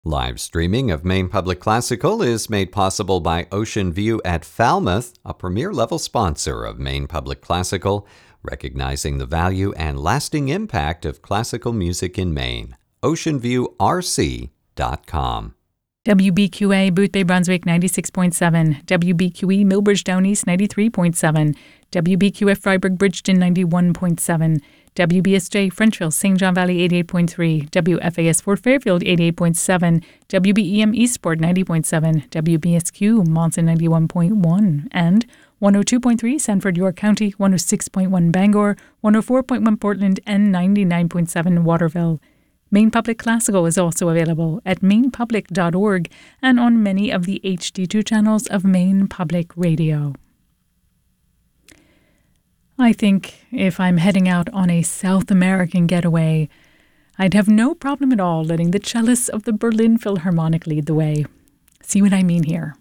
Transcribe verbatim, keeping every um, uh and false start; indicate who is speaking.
Speaker 1: Live streaming of Maine Public Classical is made possible by Ocean View at Falmouth, a premier-level sponsor of Maine Public Classical, recognizing the value and lasting impact of classical music in Maine. ocean view r c dot com.
Speaker 2: W B Q A Boothbay Brunswick ninety-six point seven, W B Q E Millbridge Down East ninety-three point seven, W B Q F Freiburg Bridgeton ninety-one point seven, W B S J Frenchville Saint John Valley eighty-eight point three, W F A S Fort Fairfield eighty-eight point seven, W B E M Eastport ninety point seven, W B S Q Monson ninety-one point one, and one oh two point three Sanford York County, one oh six point one Bangor, one oh four point one Portland, and ninety-nine point seven Waterville. Maine Public Classical is also available at maine public dot org and on many of the H D two channels of Maine Public Radio. I think if I'm heading out on a South American getaway, I'd have no problem at all letting the cellists of the Berlin Philharmonic lead the way. See what I mean here?